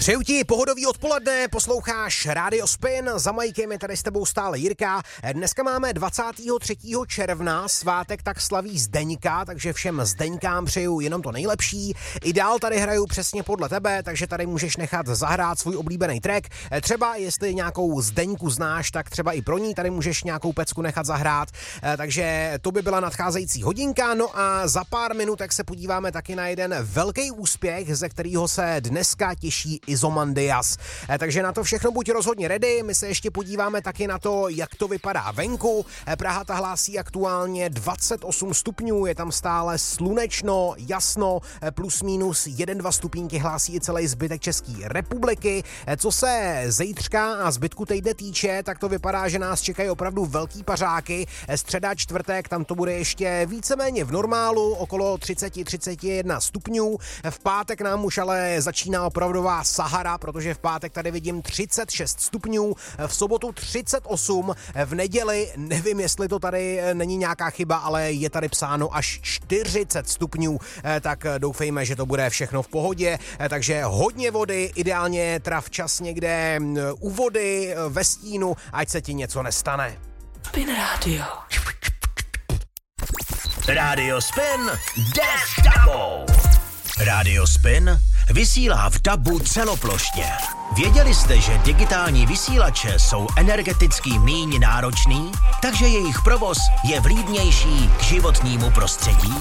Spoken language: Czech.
Přeju ti pohodový odpoledne, posloucháš Rádio Spin, za Majkem je tady s tebou stále Jirka. Dneska máme 23. června, svátek tak slaví Zdeňka, takže všem Zdeňkám přeju jenom to nejlepší. I dál tady hraju přesně podle tebe, takže tady můžeš nechat zahrát svůj oblíbený track. Třeba jestli nějakou Zdeňku znáš, tak třeba i pro ní tady můžeš nějakou pecku nechat zahrát. Takže to by byla nadcházející hodinka, no a za pár minutek se podíváme taky na jeden velký úspěch, ze kterého se dneska těší Izomandias. Takže na to všechno buď rozhodně ready, my se ještě podíváme taky na to, jak to vypadá venku. Praha ta hlásí aktuálně 28 stupňů, je tam stále slunečno, jasno, plus minus 1-2 stupínky hlásí i celý zbytek České republiky. Co se zítřka a zbytku týdne týče, tak to vypadá, že nás čekají opravdu velký pařáky. Středa, čtvrtek, tam to bude ještě víceméně v normálu, okolo 30-31 stupňů. V pátek nám už ale začíná opravdová Sahara, protože v pátek tady vidím 36 stupňů, v sobotu 38, v neděli, nevím, jestli to tady není nějaká chyba, ale je tady psáno až 40 stupňů, tak doufejme, že to bude všechno v pohodě, takže hodně vody, ideálně teda včas někde u vody, ve stínu, ať se ti něco nestane. Spin Radio. Radio Spin jde s dabou. Radio Spin vysílá v dabu celoplošně. Věděli jste, že digitální vysílače jsou energeticky míň náročný, takže jejich provoz je vlídnější k životnímu prostředí?